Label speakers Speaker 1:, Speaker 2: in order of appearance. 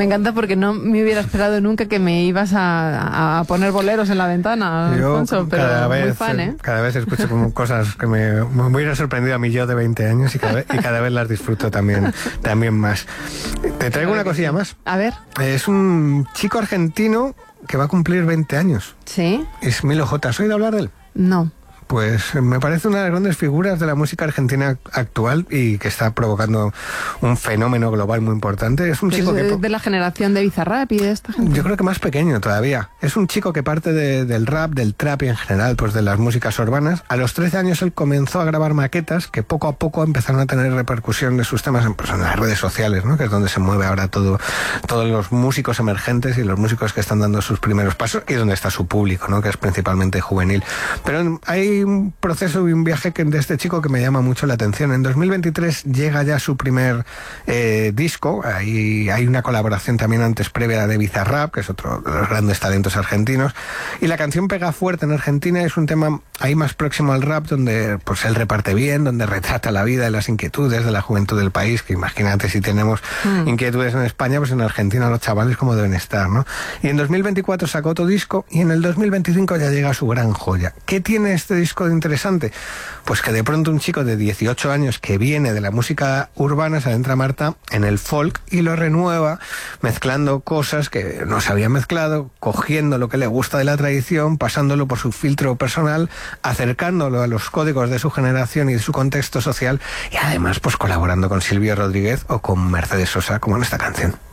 Speaker 1: Me encanta porque no me hubiera esperado nunca que me ibas a poner boleros en la ventana,
Speaker 2: Yo
Speaker 1: Alfonso, pero muy fan, ¿eh?
Speaker 2: Cada vez escucho como cosas que me hubiera sorprendido a mí yo de 20 años y cada vez las disfruto también más. Te traigo una cosilla más.
Speaker 1: A ver.
Speaker 2: Es un chico argentino que va a cumplir 20 años.
Speaker 1: ¿Sí?
Speaker 2: Es Milo J. ¿Has oído hablar de él?
Speaker 1: No.
Speaker 2: Pues me parece una de las grandes figuras de la música argentina actual y que está provocando un fenómeno global muy importante. Es un chico que...
Speaker 1: de la generación de Bizarrap y de esta gente.
Speaker 2: Yo creo que más pequeño todavía. Es un chico que parte del rap, del trap y en general pues de las músicas urbanas. A los 13 años él comenzó a grabar maquetas que poco a poco empezaron a tener repercusión de sus temas en las redes sociales, ¿no? Que es donde se mueve ahora todos los músicos emergentes y los músicos que están dando sus primeros pasos y donde está su público, ¿no? Que es principalmente juvenil. Pero hay un proceso y un viaje de este chico que me llama mucho la atención. En 2023 llega ya su primer disco. Ahí hay una colaboración también antes previa de Bizarrap, que es otro de los grandes talentos argentinos. Y la canción pega fuerte en Argentina. Es un tema ahí más próximo al rap, donde pues él reparte bien, donde retrata la vida y las inquietudes de la juventud del país, que imagínate si tenemos inquietudes en España, pues en Argentina los chavales como deben estar, ¿no? Y en 2024 sacó otro disco y en el 2025 ya llega su gran joya. ¿Qué tiene este disco de interesante? Pues que de pronto un chico de 18 años que viene de la música urbana se adentra, Marta, en el folk y lo renueva mezclando cosas que no se habían mezclado, cogiendo lo que le gusta de la tradición, pasándolo por su filtro personal, acercándolo a los códigos de su generación y de su contexto social y además pues colaborando con Silvio Rodríguez o con Mercedes Sosa como en esta canción.